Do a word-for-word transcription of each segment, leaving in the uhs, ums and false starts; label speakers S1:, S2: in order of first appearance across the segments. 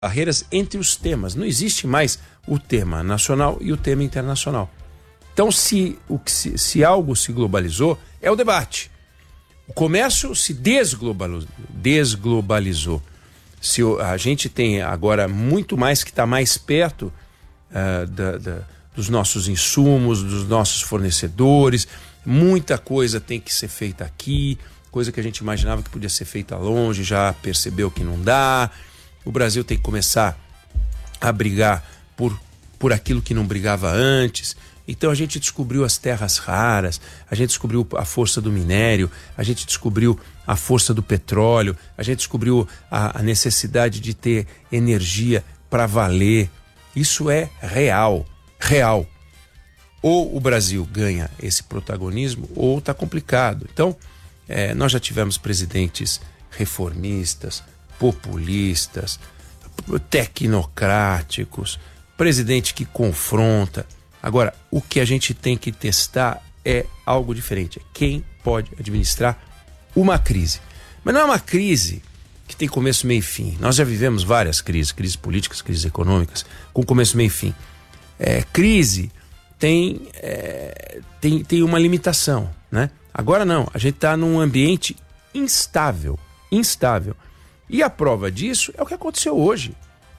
S1: barreiras entre os temas. Não existe mais o tema nacional e o tema internacional. Então, se, o que se, se algo se globalizou, é o debate. O comércio se desglobalizou. desglobalizou. Se o, a gente tem agora muito mais que está mais perto uh, da, da, dos nossos insumos, dos nossos fornecedores, muita coisa tem que ser feita aqui, coisa que a gente imaginava que podia ser feita longe, já percebeu que não dá. O Brasil tem que começar a brigar por, por aquilo que não brigava antes. Então a gente descobriu as terras raras, a gente descobriu a força do minério, a gente descobriu a força do petróleo, a gente descobriu a, a necessidade de ter energia para valer. Isso é real, real. Ou o Brasil ganha esse protagonismo ou está complicado. Então, é, nós já tivemos presidentes reformistas, populistas, tecnocráticos, presidente que confronta. Agora, o que a gente tem que testar é algo diferente. É quem pode administrar uma crise. Mas não é uma crise que tem começo, meio e fim. Nós já vivemos várias crises, crises políticas, crises econômicas, com começo, meio e fim. É, crise tem, é, tem, tem uma limitação, né? Agora não, a gente está num ambiente instável, instável. E a prova disso é o que aconteceu hoje,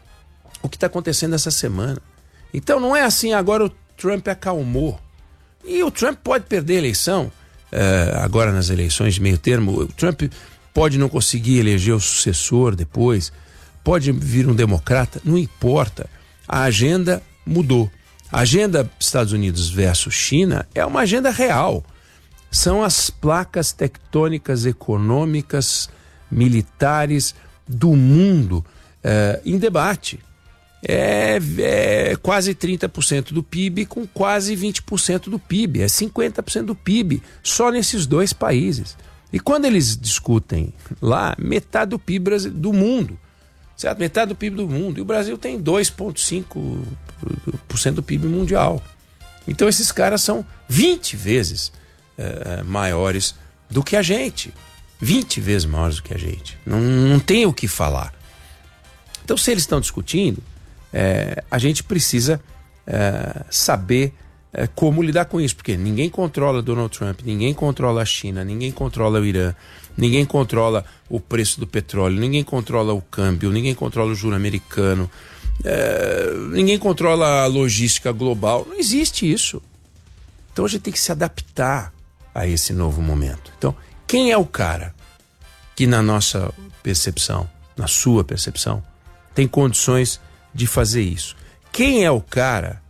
S1: o que está acontecendo essa semana. Então não é assim, agora o Trump acalmou. E o Trump pode perder a eleição, uh, agora nas eleições de meio termo. O Trump pode não conseguir eleger o sucessor depois, pode vir um democrata, não importa. A agenda mudou. A agenda Estados Unidos versus China é uma agenda real. São as placas tectônicas econômicas, militares do mundo uh, em debate. É, é quase trinta por cento do P I B com quase vinte por cento do P I B. É cinquenta por cento do P I B só nesses dois países. E quando eles discutem lá, metade do P I B do mundo, certo? Metade do P I B do mundo. E o Brasil tem dois vírgula cinco por cento do P I B mundial. Então esses caras são vinte vezes uh, maiores do que a gente. vinte vezes maiores do que a gente. Não, não tem o que falar. Então, se eles estão discutindo, é, a gente precisa é, saber é, como lidar com isso, porque ninguém controla Donald Trump, ninguém controla a China, ninguém controla o Irã, ninguém controla o preço do petróleo, ninguém controla o câmbio, ninguém controla o juro americano, é, ninguém controla a logística global. Não existe isso. Então, a gente tem que se adaptar a esse novo momento. Então, quem é o cara que, na nossa percepção, na sua percepção, tem condições de fazer isso? Quem é o cara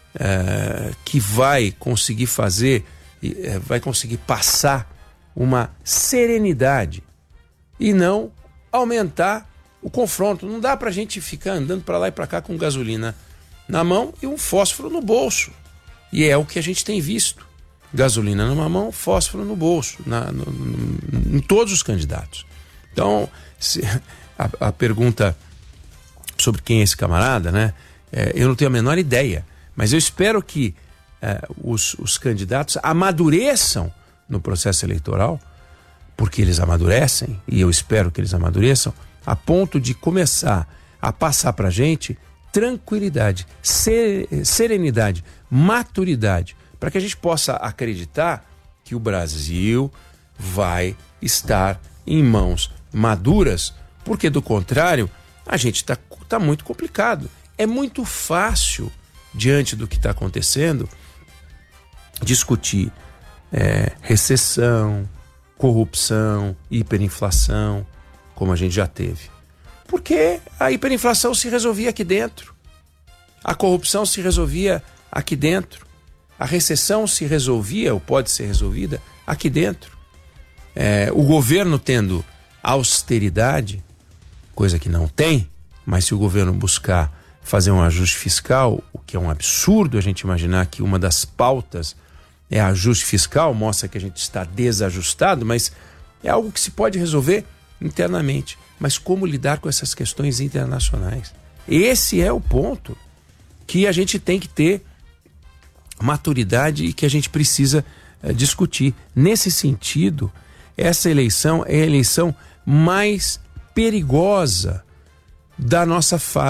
S1: é, que vai conseguir fazer, é, vai conseguir passar uma serenidade e não aumentar o confronto? Não dá pra gente ficar andando para lá e para cá com gasolina na mão e um fósforo no bolso. E é o que a gente tem visto. Gasolina numa mão, fósforo no bolso, na, no, no, em todos os candidatos. Então, se, a, a pergunta sobre quem é esse camarada, né? É, eu não tenho a menor ideia, mas eu espero que é, os, os candidatos amadureçam no processo eleitoral, porque eles amadurecem, e eu espero que eles amadureçam, a ponto de começar a passar para a gente tranquilidade, ser, serenidade, maturidade, para que a gente possa acreditar que o Brasil vai estar em mãos maduras, porque do contrário, a gente está tá muito complicado. É muito fácil, diante do que está acontecendo, discutir é, recessão, corrupção, hiperinflação, como a gente já teve. Porque a hiperinflação se resolvia aqui dentro, a corrupção se resolvia aqui dentro, a recessão se resolvia ou pode ser resolvida aqui dentro. É, o governo tendo austeridade, coisa que não tem, mas se o governo buscar fazer um ajuste fiscal, o que é um absurdo a gente imaginar que uma das pautas é ajuste fiscal, mostra que a gente está desajustado, mas é algo que se pode resolver internamente. Mas como lidar com essas questões internacionais? Esse é o ponto que a gente tem que ter maturidade e que a gente precisa é, discutir. Nesse sentido, essa eleição é a eleição mais perigosa da nossa fase.